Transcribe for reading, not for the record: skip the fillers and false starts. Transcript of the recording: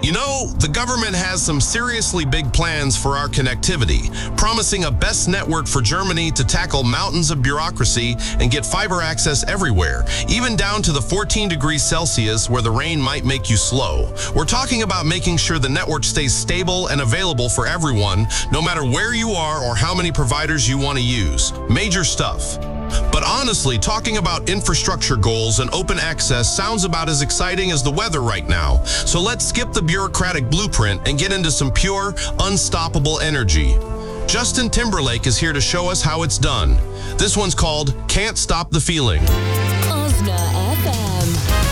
You know, the government has some seriously big plans for our connectivity, promising a best network for Germany to tackle mountains of bureaucracy and get fiber access everywhere, even down to the 14 degrees Celsius where the rain might make you slow. We're talking about making sure the network stays stable and available for everyone, no matter where you are or how many providers you want to use. Major stuff. But honestly, talking about infrastructure goals and open access sounds about as exciting as the weather right now. So let's skip the bureaucratic blueprint and get into some pure, unstoppable energy. Justin Timberlake is here to show us how it's done. This one's called Can't Stop the Feeling.